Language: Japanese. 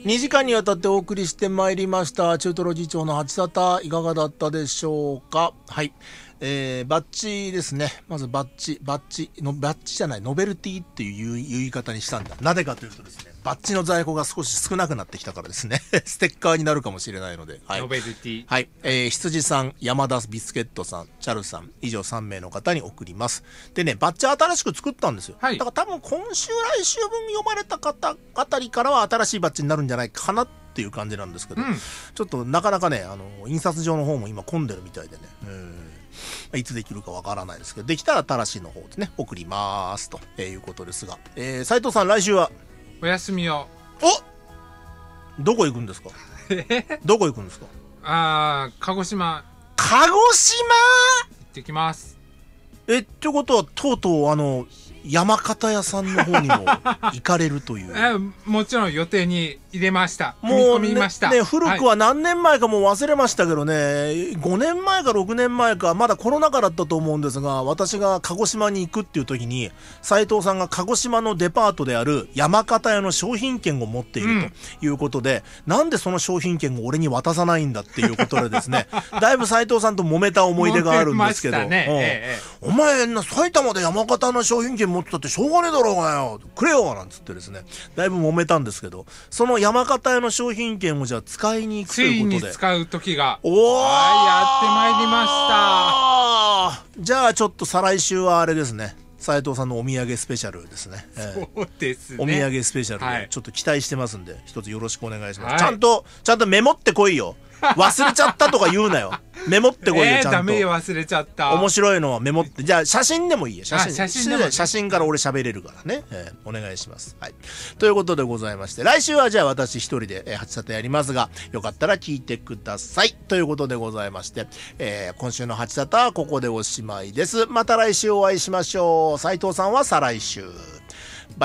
2時間にわたってお送りしてまいりました中トロ議長の八沙汰、いかがだったでしょうか。はい、バッジですね。まずバッジじゃない、ノベルティっていう言い方にしたんだ。なぜかというとですね、バッジの在庫が少し少なくなってきたからですねステッカーになるかもしれないので、はい、 ノベルティ、 はい、羊さん、山田ビスケットさん、チャルさん、以上3名の方に送ります。でね、バッジ新しく作ったんですよ、 はい、 だから多分今週来週分読まれた方あたりからは新しいバッジになるんじゃないかなっていう感じなんですけど、ちょっとなかなかね、印刷所の方も今混んでるみたいでね、いつできるかわからないですけど、できたら新しいの方ですね、送りますということですが、斉藤さん、来週はお休みを。 どこ行くんですかどこ行くんですか。 鹿児島鹿児島行ってきます。 ってことはとうとう山形屋さんの方にも行かれるというもちろん予定に入れました。 もう組み込みました。 ね、古くは何年前かもう忘れましたけどね、5年前か6年前か、まだコロナ禍だったと思うんですが、私が鹿児島に行くっていう時に斉藤さんが鹿児島のデパートである山形屋の商品券を持っているということで、なんでその商品券を俺に渡さないんだっていうことでですねだいぶ斉藤さんと揉めた思い出があるんですけど、お前埼玉で山形の商品券持ってたってしょうがねえだろうがよ、くれよなんつってですね、だいぶ揉めたんですけど、その山形屋の商品券をじゃあ使いに行くということで、 ついに使う時がやってまいりました。じゃあちょっと再来週はあれですね、斉藤さんのお土産スペシャルですね、 そうですね、 お土産スペシャルでちょっと期待してますんで、一つよろしくお願いします、ちゃんとメモってこいよ、忘れちゃったとか言うなよメモってこいよ、ちゃんと。 ダメよ、忘れちゃった。 面白いのはメモって、じゃあ写真でもいいよ、写真から俺喋れるからね、お願いします、はい、ということでございまして、来週はじゃあ私一人で八沙汰やりますが、よかったら聞いてくださいということでございまして、今週の八沙汰はここでおしまいです。また来週お会いしましょう。斉藤さんは再来週。